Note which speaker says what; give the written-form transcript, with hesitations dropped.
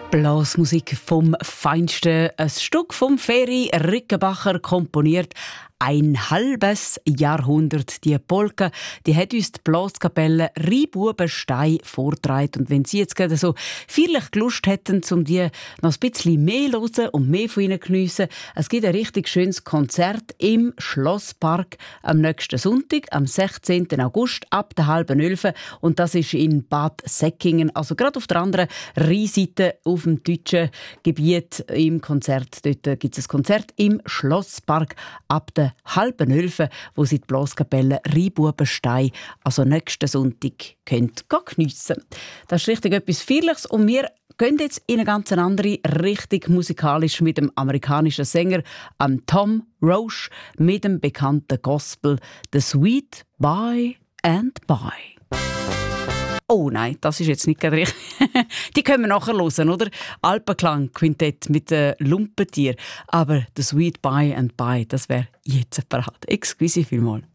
Speaker 1: Blasmusik vom Feinsten. Ein Stück vom Ferry Rickenbacher komponiert. Ein halbes Jahrhundert. Die Polka, die hat uns die Blaskapelle Rheinbubenstein vorgetragen. Und wenn Sie jetzt gerade so feierlich Lust hätten, um die noch ein bisschen mehr zu hören und mehr von ihnen zu geniessen, es gibt ein richtig schönes Konzert im Schlosspark am nächsten Sonntag, am 16. August, ab der 10:30. Und das ist in Bad Säckingen, also gerade auf der anderen Rheinseite, auf dem deutschen Gebiet im Konzert. Dort gibt es ein Konzert im Schlosspark ab der 10:30, wo Sie die Blaskapelle Rheinbubenstein, also nächsten Sonntag, geniessen können. Das ist richtig etwas Feierliches und wir gehen jetzt in eine ganz andere Richtung musikalisch mit dem amerikanischen Sänger Tom Roche mit dem bekannten Gospel «The Sweet By and By». Oh nein, das ist jetzt nicht gerade richtig. Die können wir nachher hören, oder? Alpenklang-Quintett mit Lumpentier. Aber «The Sweet By and By», das wäre jetzt parat. Excuse vielmals.